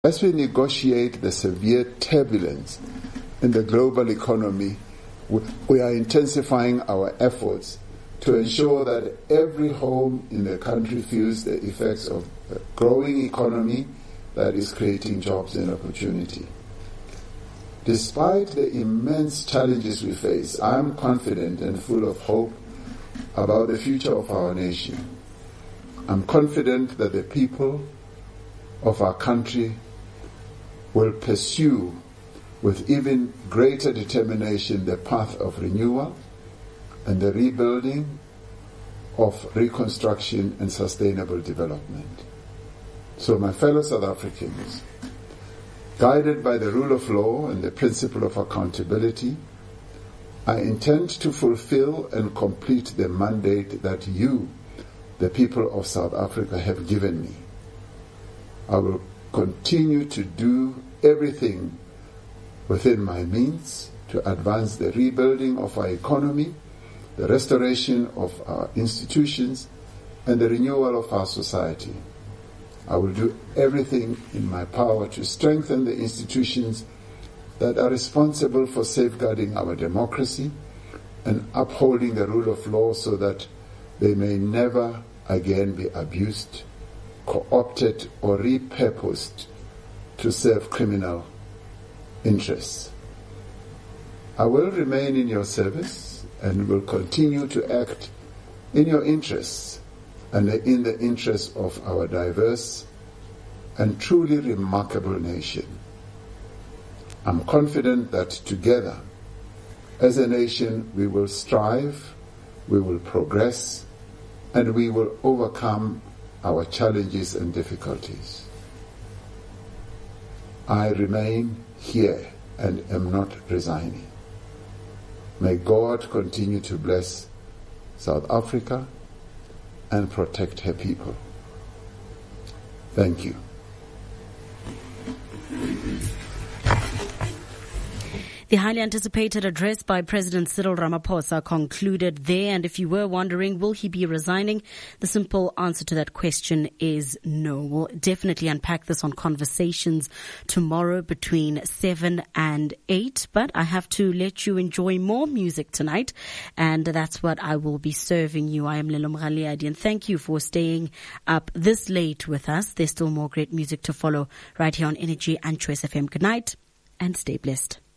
As we negotiate the severe turbulence in the global economy, we are intensifying our efforts to ensure that every home in the country feels the effects of a growing economy that is creating jobs and opportunity. Despite the immense challenges we face, I am confident and full of hope about the future of our nation. I'm confident that the people of our country will pursue with even greater determination the path of renewal and the rebuilding of reconstruction and sustainable development. So, my fellow South Africans, guided by the rule of law and the principle of accountability, I intend to fulfill and complete the mandate that you, the people of South Africa, have given me. I will continue to do everything within my means to advance the rebuilding of our economy, the restoration of our institutions, and the renewal of our society. I will do everything in my power to strengthen the institutions that are responsible for safeguarding our democracy and upholding the rule of law so that they may never again be abused, co-opted, or repurposed to serve criminal interests. I will remain in your service and will continue to act in your interests and in the interests of our diverse and truly remarkable nation. I'm confident that together, as a nation, we will strive, we will progress, and we will overcome our challenges and difficulties. I remain here and am not resigning. May God continue to bless South Africa and protect her people. Thank you. The highly anticipated address by President Cyril Ramaphosa concluded there. And if you were wondering, will he be resigning? The simple answer to that question is no. We'll definitely unpack this on Conversations tomorrow between 7 and 8. But I have to let you enjoy more music tonight. And that's what I will be serving you. I am Lelo Mraliadi, and thank you for staying up this late with us. There's still more great music to follow right here on Energy and Choice FM. Good night and stay blessed.